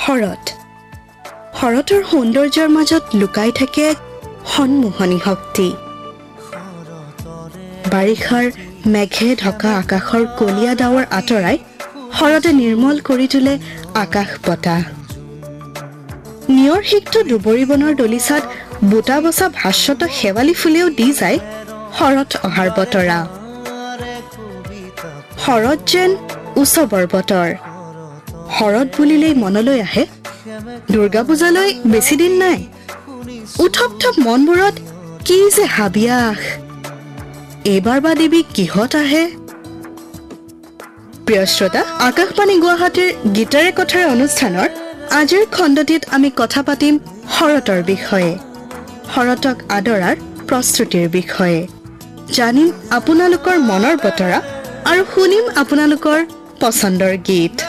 শৰতৰ সৌন্দৰ্যৰ মাজত লুকাই থাকে সন্মোহনী শক্তি। বাৰিষাৰ মেঘে ঢকা আকাশৰ কলীয়া ডাৱৰ আঁতৰাই শৰতে নিৰ্মল কৰি তোলে আকাশ বতাহ। নিয়ৰ সিক্ত দুবৰি বনৰ দলিচাত বুটা বচা ভাস্বত শেৱালি ফুলেও দি যায় শৰৎ অহাৰ বতৰা। শৰৎ যেন উৎসৱৰ বতৰ। শৰৎ বুলিলেই মনলৈ আহে দুৰ্গা পূজালৈ বেছি দিন নাই। উথপ থপ মনবোৰত কি যে হাবিয়াস। এইবাৰ বা দেৱী কিহত আহে? প্ৰিয় শ্ৰোতা, আকাশবাণী গুৱাহাটীৰ গীতাৰে কথাৰে অনুষ্ঠানৰ আজিৰ খণ্ডটিত আমি কথা পাতিম শৰতৰ বিষয়ে, শৰতক আদৰাৰ প্ৰস্তুতিৰ বিষয়ে। জানিম আপোনালোকৰ মনৰ বতৰা আৰু শুনিম আপোনালোকৰ পচন্দৰ গীত।